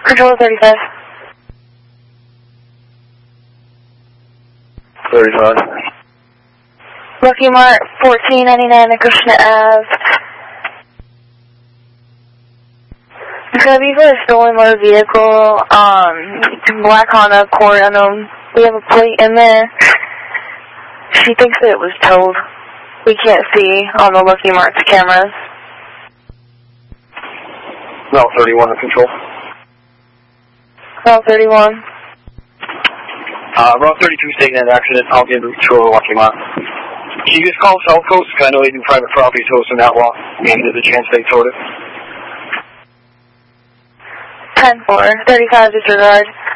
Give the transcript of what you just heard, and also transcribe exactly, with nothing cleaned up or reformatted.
Control thirty-five. thirty-five. Lucky Mart, fourteen ninety-nine Acushnet Ave. It's going to be for a stolen motor vehicle, um, black Honda Accord. I know we have a plate in there. She thinks that it was towed. We can't see on the Lucky Mart's cameras. Route thirty-one in control. Route thirty-one. Uh, Route thirty-two stating an accident. I'll get control of Lucky Mart. Can you just call South Coast? Because I know they do private property tows in that law. And there's a chance they towed it. ten four. thirty-five disregard.